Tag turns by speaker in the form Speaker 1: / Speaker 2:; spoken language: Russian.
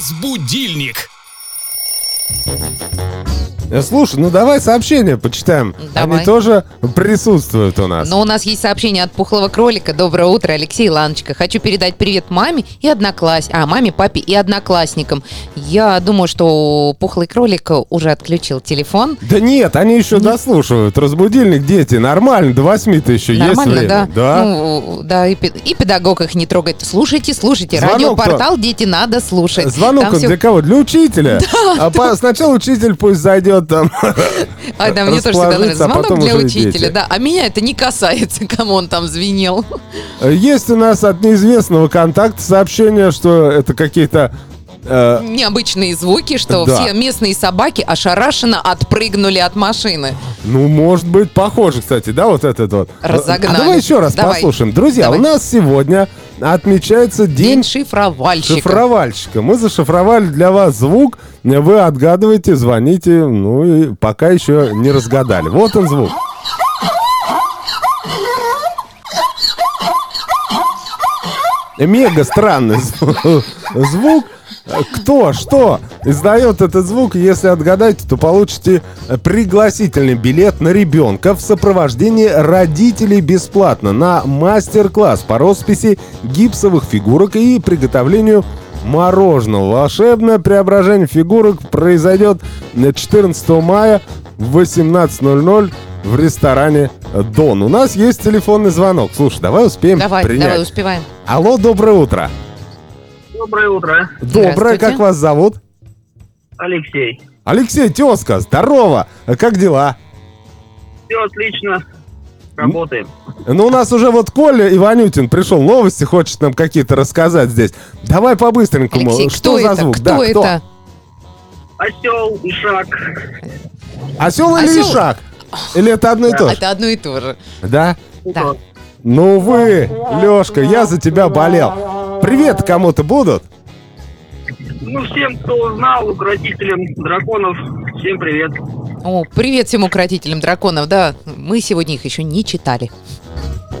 Speaker 1: Разбудильник.
Speaker 2: Слушай, ну давай сообщения почитаем.
Speaker 3: Давай.
Speaker 2: Они тоже присутствуют у нас.
Speaker 3: Но у нас есть сообщение от Пухлого кролика. Доброе утро, Алексей и Ланочка. Хочу передать привет маме и маме, папе и одноклассникам. Я думаю, что Пухлый кролик уже отключил телефон.
Speaker 2: Да нет, они еще дослушивают. Разбудильник, дети, нормально, до 8-то еще
Speaker 3: Нормально,
Speaker 2: есть время.
Speaker 3: да? Ну, да, и педагог их не трогает. Слушайте.
Speaker 2: Звонок-то.
Speaker 3: Радиопортал «Дети, надо слушать».
Speaker 2: Звонок
Speaker 3: Там
Speaker 2: он
Speaker 3: всё-
Speaker 2: для кого? Для учителя. Сначала учитель пусть зайдет там.
Speaker 3: Да, мне тоже всегда нравится.
Speaker 2: расположиться, а
Speaker 3: Звонок
Speaker 2: потом
Speaker 3: для
Speaker 2: уже
Speaker 3: учителя,
Speaker 2: дети.
Speaker 3: да. А меня это не касается, кому он там звенел.
Speaker 2: Есть у нас от неизвестного контакта сообщение, что это какие-то...
Speaker 3: Необычные звуки, что
Speaker 2: Да.
Speaker 3: все местные собаки ошарашенно отпрыгнули от машины.
Speaker 2: Ну, может быть, похоже, кстати, да, вот этот вот.
Speaker 3: Разогнали.
Speaker 2: А давай еще раз
Speaker 3: Давай.
Speaker 2: послушаем. Друзья,
Speaker 3: Давай.
Speaker 2: у нас сегодня отмечается
Speaker 3: День
Speaker 2: день
Speaker 3: шифровальщика.
Speaker 2: шифровальщика. Мы зашифровали для вас звук, вы отгадываете, звоните, ну и пока еще не разгадали. Вот он звук. Мега странный звук. Кто, что издает этот звук? Если отгадаете, то получите пригласительный билет на ребенка в сопровождении родителей бесплатно на мастер-класс по росписи гипсовых фигурок и приготовлению мороженого. Волшебное преображение фигурок произойдет 14 мая в 18:00 в ресторане «Дон». У нас есть телефонный звонок. Слушай, давай успеем
Speaker 3: Давай,
Speaker 2: принять.
Speaker 3: успеваем.
Speaker 2: Алло, доброе утро.
Speaker 4: Доброе утро,
Speaker 2: Доброе,
Speaker 3: Здравствуйте.
Speaker 2: как вас зовут?
Speaker 4: Алексей.
Speaker 2: Алексей, тезка, здорово. Как дела?
Speaker 4: Все отлично. Работаем.
Speaker 2: Ну, у нас уже вот Коля Иванютин пришел, новости хочет нам какие-то рассказать здесь. Давай по-быстренькому.
Speaker 3: Алексей,
Speaker 2: Что
Speaker 3: кто
Speaker 2: за
Speaker 3: это?
Speaker 2: звук?
Speaker 3: Кто
Speaker 2: Да,
Speaker 3: это?
Speaker 4: Осел, ишак.
Speaker 2: Осел или
Speaker 3: Осел?
Speaker 2: ишак? Или это одно и то же?
Speaker 3: Это одно и то же.
Speaker 2: Да?
Speaker 3: Да.
Speaker 2: Ну вы, Лешка, я за тебя болел. Привет кому-то будут?
Speaker 4: Ну, всем, кто узнал, укротителям драконов, всем привет.
Speaker 3: О, привет всем укротителям драконов, да. Мы сегодня их еще не читали.